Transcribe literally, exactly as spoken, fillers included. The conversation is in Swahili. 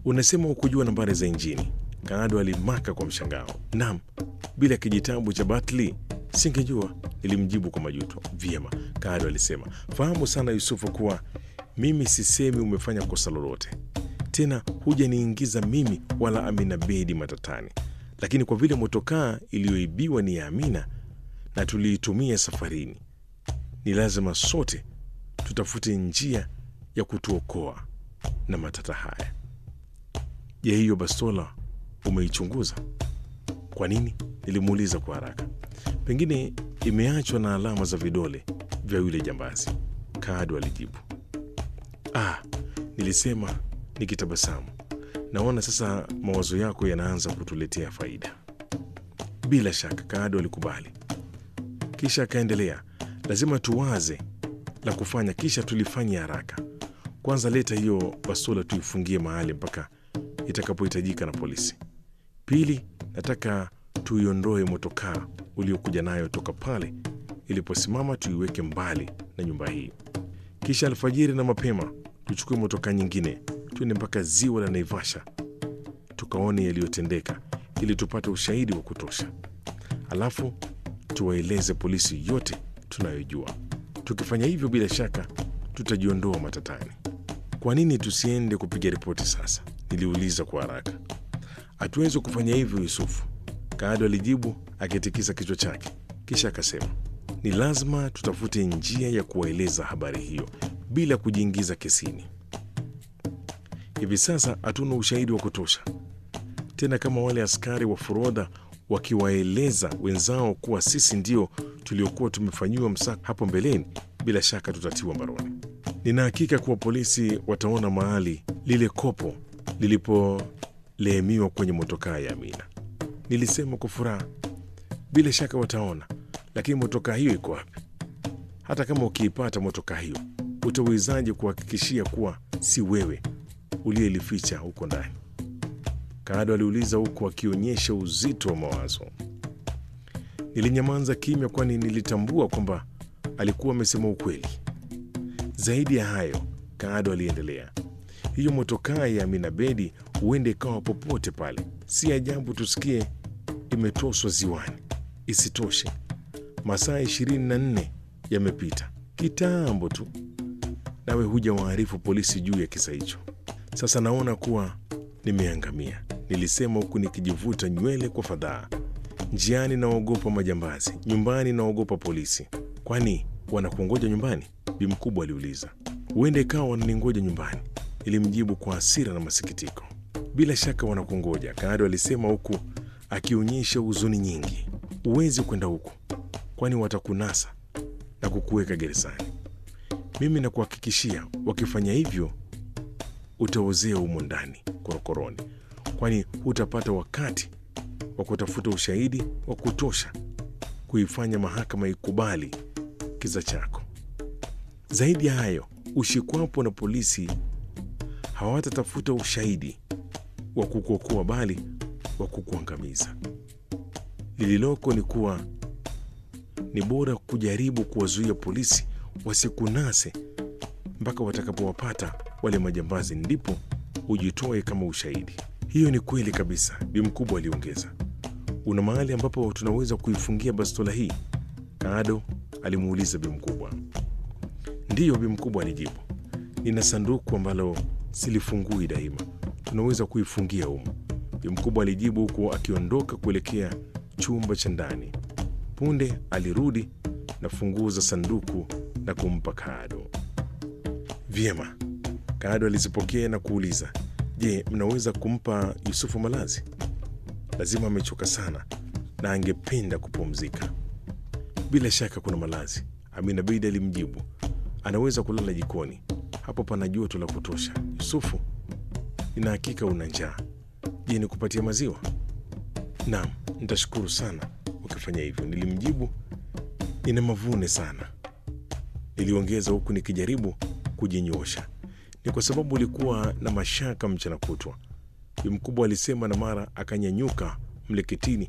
Unasema hukujua nambari za injini? Kaado alimaka kwa mshangao. Naam, bila kijitabu cha Bartley singejua, nilimjibu kwa majuto. Vyema, Kaado alisema. Fahamu sana Yusufu kuwa mimi sisemi umefanya kosa lolote. Tena hujaniingiza mimi wala Amina Bedi matatani. Lakini kwa vile motokaa iliyoibiwa ni ya Amina na tuliitumia safarini, ni lazima sote tutafute njia ya kutuokoa na matata haya. Je, hiyo bastola umeichunguza? Kwa nini? Nilimuuliza kwa haraka. Pengine imeachwa na alama za vidole vya yule jambazi, Kaado alijibu. Ah, nilisema nikitabasamu. Naona sasa mawazo yako yanaanza kutuletea faida. Bila shaka, Kaado alikubali. Kisha akaendelea, lazima tuwaze la kufanya, kisha tulifanya haraka. Kwanza leta hiyo bastola tuifungie mahali mpaka itakapohitajika na polisi. Pili, nataka tuiondoe motokaa uliokuja nayo toka pale iliposimama, tuiweke mbali na nyumba hii. Kisha alfajiri na mapema tuchukue motokaa nyingine, tuende mpaka ziwa la Naivasha tukaone yaliyotendeka, ili tupate ushahidi wa kutosha. Alafu tuwaeleze polisi yote tunayojua. Tukifanya hivyo, bila shaka tutajiondoa matatani. Kwa nini tusiende kupiga ripoti sasa? Niliuliza kwa haraka. Hatuwezi kufanya hivyo Yusufu, Kaado alijibu akitikisa kichwa chake. Kisha akasema, ni lazima tutafute njia ya kuwaeleza habari hiyo bila kujiingiza kesini. Hivi sasa hatuna ushahidi wa kutosha. Tena kama wale askari wa forodha wakiwaeleza wenzao kuwa sisi ndio tuliokuwa tumefanyiwa msako hapo mbeleni, bila shaka tutatiwa mbaroni. Nina hakika kuwa polisi wataona mahali lile kopo lilipoleemiwa kwenye motokaa ya Amina, nilisema kwa furaha. Bila shaka wataona, lakini motokaa hiyo iko wapi? Hata kama ukiipata motokaa hiyo, utawezaje kuhakikishia kuwa si wewe uliyelificha huko ndani? Kaado aliuliza huku akionyesha uzito wa mawazo. Nilinyamaza kimya, kwani nilitambua kwamba alikuwa amesema ukweli. Zaidi ya hayo, Kaado aliendelea, hiyo motokaa ya Amina Bedi huende ikawa popote pale. Si ajabu tusikie imetoswa ziwani. Isitoshe, masaa ishirini na nne yamepita kitambo tu, nawe huja waarifu polisi juu ya kisa hicho. Sasa naona kuwa nimeangamia, nilisema huku nikijivuta nywele kwa fadhaa. Njiani naogopa majambazi, nyumbani naogopa polisi. Kwani wanakungoja nyumbani? Bi mkubwa aliuliza. Huenda ikawa wananingoja nyumbani, nilimjibu kwa hasira na masikitiko. Bila shaka wanakungoja, Kaado alisema huku akionyesha huzuni nyingi. Huwezi kwenda huku, kwani watakunasa na kukuweka gerezani. Mimi nakuhakikishia, wakifanya hivyo utaozea humo ndani korokoroni, kwani hutapata wakati wa kutafuta ushahidi wa kutosha kuifanya mahakama ikubali kisa chako. Zaidi ya hayo, ushikwapo na polisi hawatatafuta ushahidi wa kukuokoa, bali wa kukuangamiza. Lililoko ni kuwa ni bora kujaribu kuwazuia polisi wasikunase mpaka watakapowapata wale majambazi, ndipo ujitoe kama ushahidi. Hiyo ni kweli kabisa, Bi mkubwa aliongeza. Una mahali ambapo tunaweza kuifungia bastola hii? Kaado alimuuliza Bi mkubwa. Ndiyo, Bi mkubwa alijibu. Nina sanduku ambalo silifungui daima, tunaweza kuifungia humo, Bi mkubwa alijibu huku akiondoka kuelekea chumba cha ndani. Punde alirudi na funguo za sanduku na kumpa Kaado. Vyema, Kaado alizipokea na kuuliza, je, mnaweza kumpa Yusufu malazi? Lazima amechoka sana na angependa kupumzika. Bila shaka kuna malazi, Amina Bedi alimjibu. Anaweza kulala jikoni, hapo pana joto la kutosha. Yusufu, nina hakika una njaa. Je, nikupatie maziwa? Naam, nitashukuru sana ukifanya hivyo, nilimjibu. Nina mavune sana, niliongeza huku nikijaribu kujinyosha. Ni kwa sababu ulikuwa na mashaka mchana kutwa, Bi mkubwa alisema, na mara akanyanyuka mleketini